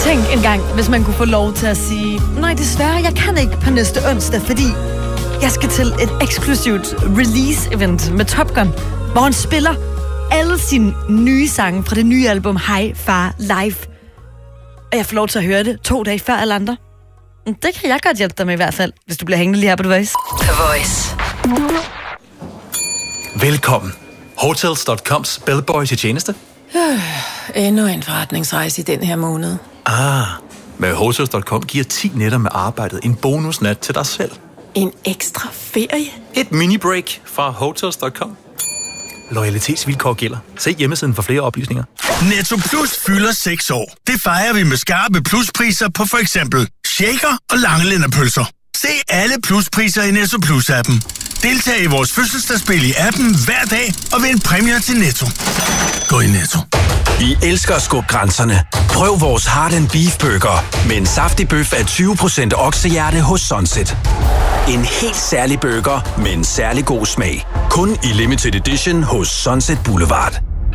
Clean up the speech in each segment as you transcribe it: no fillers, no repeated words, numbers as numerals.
Tænk engang, hvis man kunne få lov til at sige, nej, desværre, jeg kan ikke på næste onsdag, fordi jeg skal til et eksklusivt release-event med Top Gun, hvor han spiller alle sine nye sange fra det nye album Hi Far Live. Og jeg får lov til at høre det 2 dage før alle andre. Det kan jeg godt hjælpe dig med i hvert fald, hvis du bliver hængende lige her på The Voice. The Voice. Velkommen. Hotels.coms bellboy til tjeneste. Endnu en forretningsrejse i den her måned. Med Hotels.com giver 10 nætter med arbejdet en bonusnat til dig selv. En ekstra ferie? Et mini-break fra Hotels.com. Loyalitetsvilkår gælder. Se hjemmesiden for flere oplysninger. Netto Plus fylder 6 år. Det fejrer vi med skarpe pluspriser på for eksempel shaker og langelænderpølser. Se alle pluspriser i Netto Plus-appen. Deltag i vores fødselsdagsspil i appen hver dag og vind præmier til Netto. Gå i Netto. Vi elsker at skubbe grænserne. Prøv vores Heart & Beef Burger med en saftig bøf af 20% oksehjerte hos Sunset. En helt særlig burger med en særlig god smag. Kun i limited edition hos Sunset Boulevard.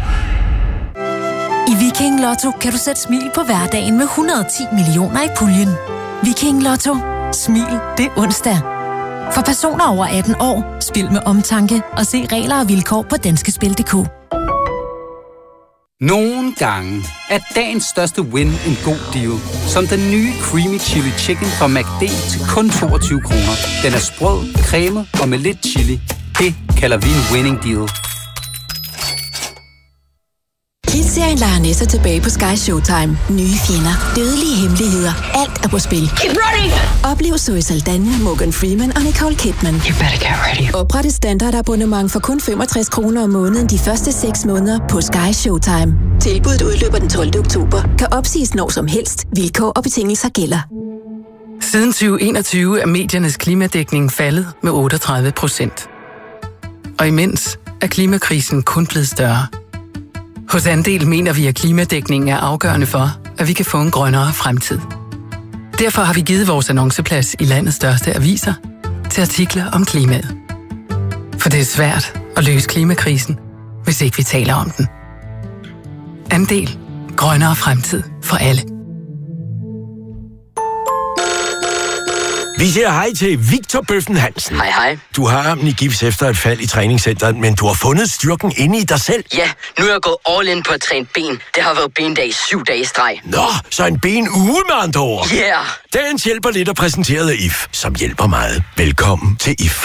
I Viking Lotto kan du sætte smil på hverdagen med 110 millioner i puljen. Viking Lotto. Smil det onsdag. For personer over 18 år, spil med omtanke og se regler og vilkår på danskespil.dk. Nogle gange er dagens største win en god deal. Som den nye Creamy Chili Chicken fra McD til kun 22 kroner. Den er sprød, cremet og med lidt chili. Det kalder vi en winning deal. Hit-serien lader Nessa tilbage på Sky Showtime. Nye fjender, dødelige hemmeligheder, alt er på spil. Keep running! Oplev Zoe Saldana, Morgan Freeman og Nicole Kidman. You better get ready. Opret et standardabonnement for kun 65 kroner om måneden de første 6 måneder på Sky Showtime. Tilbuddet udløber den 12. oktober. Kan opsiges når som helst. Vilkår og betingelser gælder. Siden 2021 er mediernes klimadækning faldet med 38%. Og imens er klimakrisen kun blevet større. Hos Andel mener vi, at klimadækningen er afgørende for, at vi kan få en grønnere fremtid. Derfor har vi givet vores annonceplads i landets største aviser til artikler om klimaet. For det er svært at løse klimakrisen, hvis ikke vi taler om den. Andel. Grønnere fremtid for alle. Vi siger hej til Victor Bøffen Hansen. Hej, hej. Du har armen i gips efter et fald i træningscenteret, men du har fundet styrken inde i dig selv. Ja, nu er jeg gået all in på at træne ben. Det har været bendag 7 dage i streg. Nå, så en benuge med andre ord. Yeah! Dagens hjælper lidt er præsenteret af IF, som hjælper meget. Velkommen til IF.